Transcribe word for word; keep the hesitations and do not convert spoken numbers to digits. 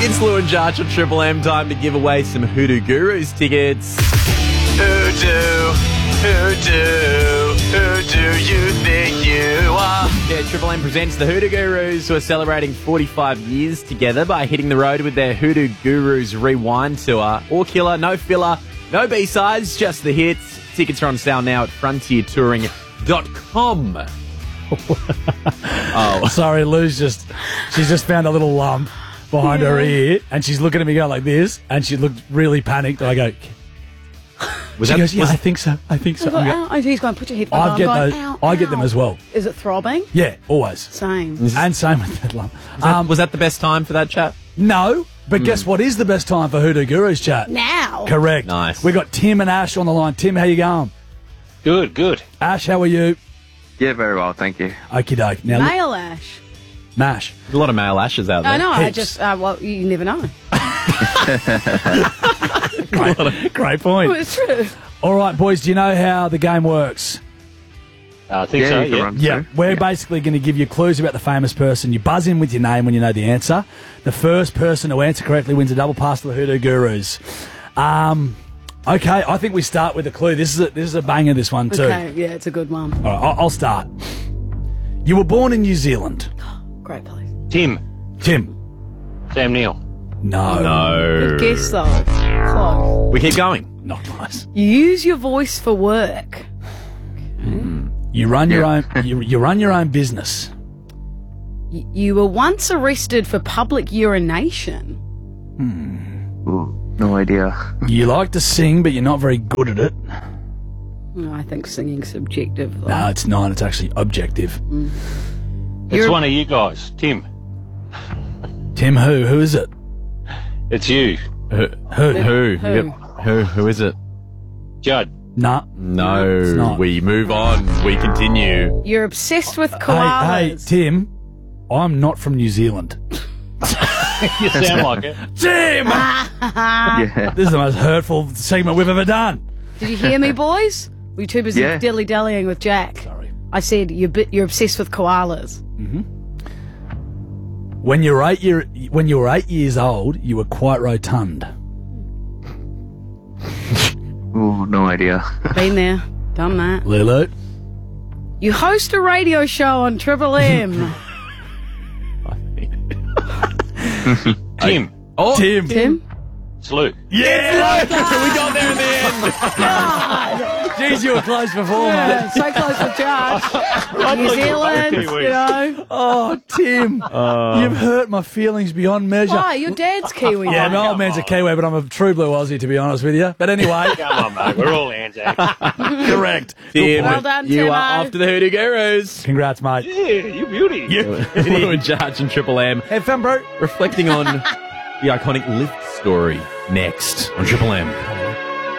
It's Lou and Jarch on Triple M. Time to give away some Hoodoo Gurus tickets. Hoodoo, Hoodoo, who do you think you are? Yeah, Triple M presents the Hoodoo Gurus, who are celebrating forty-five years together by hitting the road with their Hoodoo Gurus Rewind Tour. All killer, no filler, no B-sides, just the hits. Tickets are on sale now at frontier touring dot com. Oh, sorry, Lou's just, she's just found a little lump behind yeah. her ear, and she's looking at me going like this, and she looked really panicked. I go, was she that, goes, yeah, was I think so, I think so. I go, oh, he's going, put your headphones I on. Get going, those, ow, I ow. get them as well. Is it throbbing? Yeah, always. Same. And same with that lump. Was that, um, was that the best time for that chat? No, but mm. guess what is the best time for Hoodoo Gurus chat? Now. Correct. Nice. We got Tim and Ash on the line. Tim, how you going? Good, good. Ash, how are you? Yeah, very well, thank you. Okie doke. Now, Male Ash. Mash. There's a lot of male Ashes out there. I know, I Heaps. just, uh, well, you never know. great, great point. Well, it's true. All right, boys, do you know how the game works? Uh, I think yeah, so, you can yeah. run Yeah, through. we're yeah. basically going to give you clues about the famous person. You buzz in with your name when you know the answer. The first person to answer correctly wins a double pass to the Hoodoo Gurus. Um, okay, I think we start with a clue. This is a, this is a banger, this one too. Okay, yeah, it's a good one. All right, I'll, I'll start. You were born in New Zealand. Great place. Tim. Tim. Sam Neill. No. No. Good guess, though. Close. We keep going. Not nice. You use your voice for work. Mm. You run your Yeah. own. You, you run your own business. Y- you were once arrested for public urination. Ooh, no idea. You like to sing, but you're not very good at it. Oh, I think singing's subjective. Though. No, it's not. It's actually objective. Mm. It's You're- one of you guys. Tim. Tim, who? Who is it? It's you. Who? Who? Who? Yep. Who? Who is it? Judd. Nah. No. It's not. We move on. We continue. You're obsessed with Hey, koalas. hey, Tim. I'm not from New Zealand. You sound like it. Tim! Yeah. This is the most hurtful segment we've ever done. Did you hear me, boys? Were you too busy Yeah. dilly-dallying with Jack? Sorry. I said you're, bi- you're obsessed with koalas. When you were eight year, when you were eight years old, you were quite rotund. Ooh, no idea. Been there, done that. Lulu. You host a radio show on Triple M. Tim. Oh, Tim. Tim? It's Lou. Yeah! we got there in the end. Jeez, you were close before, Yeah, mate. so close with Judge. New Zealand, Kiwis. you know. Oh, Tim. You've hurt my feelings beyond measure. Why? Your dad's Kiwi. Yeah, mate. my old man's a Kiwi, but I'm a true blue Aussie, to be honest with you. But anyway, Come on, mate. We're all Anzacs. correct. Tim, Well done, you Timo. are off to the Hoodoo Gurus. Congrats, mate. Yeah, you beauty. Lou and Jarch and Triple M. Have fun, bro. Reflecting on the iconic lift story next on Triple M.